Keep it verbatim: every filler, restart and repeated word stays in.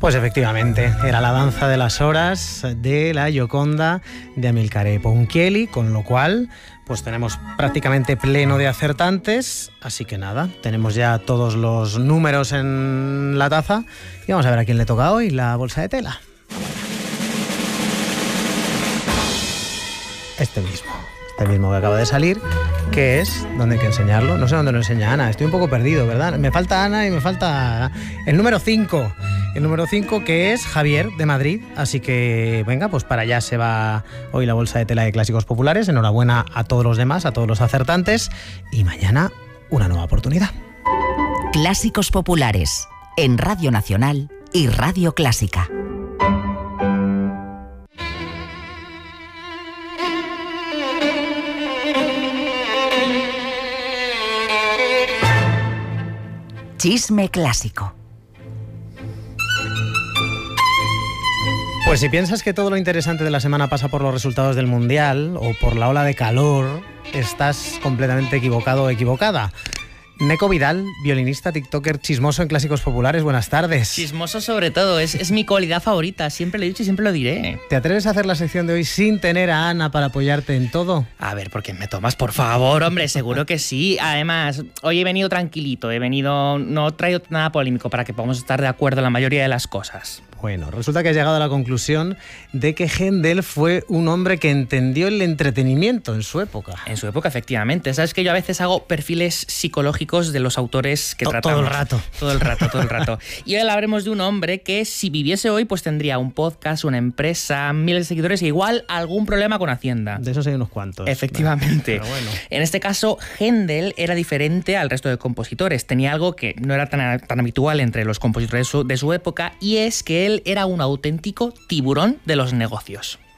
Pues efectivamente, era la danza de las horas de la Gioconda de Amilcare Ponchielli, con lo cual pues tenemos prácticamente pleno de acertantes, así que nada, tenemos ya todos los números en la taza y vamos a ver a quién le toca hoy la bolsa de tela. Este mismo, este mismo que acaba de salir, que es, ¿dónde hay que enseñarlo? No sé dónde lo enseña Ana, estoy un poco perdido, ¿verdad? Me falta Ana y me falta el número cinco. El número cinco, que es Javier, de Madrid. Así que, venga, pues para allá se va hoy la bolsa de tela de Clásicos Populares. Enhorabuena a todos los demás, a todos los acertantes. Y mañana, una nueva oportunidad. Clásicos Populares, en Radio Nacional y Radio Clásica. Chisme clásico. Pues si piensas que todo lo interesante de la semana pasa por los resultados del Mundial o por la ola de calor, estás completamente equivocado o equivocada. Neko Vidal, violinista, tiktoker, chismoso en Clásicos Populares, buenas tardes. Chismoso sobre todo, es, es mi cualidad favorita, siempre lo he dicho y siempre lo diré. ¿Te atreves a hacer la sección de hoy sin tener a Ana para apoyarte en todo? A ver, ¿por qué me tomas? Por favor, hombre, seguro que sí. Además, hoy he venido tranquilito, he venido, no he traído nada polémico para que podamos estar de acuerdo en la mayoría de las cosas. Bueno, resulta que has llegado a la conclusión de que Händel fue un hombre que entendió el entretenimiento en su época. En su época, efectivamente. Sabes que yo a veces hago perfiles psicológicos de los autores que to tratamos. Todo el rato. Todo el rato, todo el rato. Y hoy hablaremos de un hombre que si viviese hoy pues tendría un podcast, una empresa, miles de seguidores e igual algún problema con Hacienda. De esos hay unos cuantos. Efectivamente. Pero bueno. En este caso, Händel era diferente al resto de compositores. Tenía algo que no era tan, tan habitual entre los compositores de su, de su época, y es que él era un auténtico tiburón de los negocios.